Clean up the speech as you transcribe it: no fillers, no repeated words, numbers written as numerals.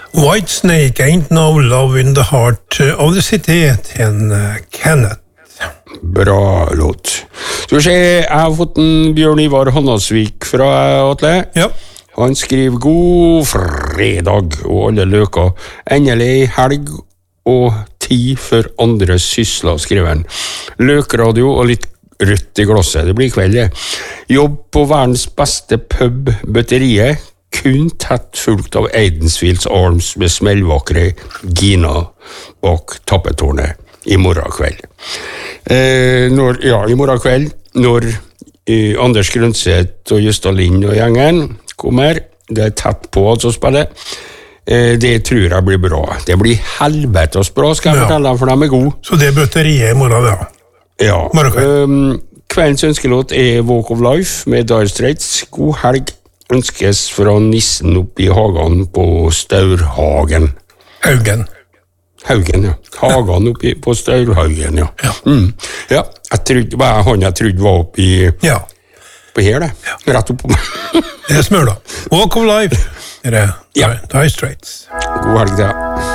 Whitesnake Ain't No Love in the Heart of the City til Kenneth. Bra låt. Skal vi se, jeg har fått en Bjørn Ivar Hannasvik fra Atle. Ja. Han skriver god fredag og alle løker. Endelig helg og tid for andre sysler, skriver han. Løkradio og litt rødt i glasset. Det blir kveld, det. Jobb på verdens beste pub, Bøtteriet. Kun tett fulgt av Eidensfields Arms med smellvakre Gina bak tappetårnet i morgen kveld. I morgen kveld, når Anders Grønseth og Gjøsta Lind og gjengen kommer, det er tett på altså spillet, det tror jeg blir bra. Det blir helvetes bra, skal jeg fortelle dem, for de er gode. Så det er Bøtteriet i morgen, ja. Ja. Kveldens ønskelåt er Walk of Life med Dire Straits. God helg ønskes fra nissen opp i hagen på Staurhagen. Haugen, ja. Hagen oppe på Staurhaugen, ja. Ja, jeg trodde var oppe i... Ja. På her, det. Ja. Rett opp på meg. Det er smør da. Walk of Life. Det er Dire Straits. God helg, det.